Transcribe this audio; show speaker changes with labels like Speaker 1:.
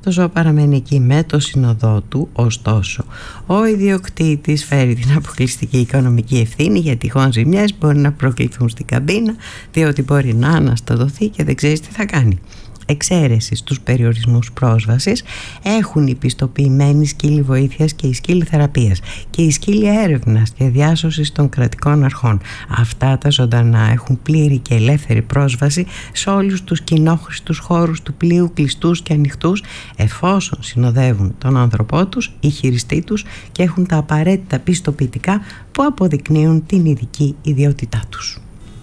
Speaker 1: Το ζώο παραμένει εκεί με το συνοδό του, ωστόσο ο ιδιοκτήτης φέρει την αποκλειστική οικονομική ευθύνη για τυχόν ζημιές μπορεί να προκληθούν στην καμπίνα, διότι μπορεί να αναστατωθεί και δεν ξέρεις τι θα κάνει. Εξαίρεση στους περιορισμούς πρόσβασης έχουν οι πιστοποιημένοι σκύλοι βοήθειας και οι σκύλοι θεραπείας και οι σκύλοι έρευνας και διάσωσης των κρατικών αρχών. Αυτά τα ζωντανά έχουν πλήρη και ελεύθερη πρόσβαση σε όλους τους κοινόχρηστους χώρους του πλοίου, κλειστούς και ανοιχτούς, εφόσον συνοδεύουν τον άνθρωπό τους ή χειριστή τους και έχουν τα απαραίτητα πιστοποιητικά που αποδεικνύουν την ειδική ιδιότητά τους.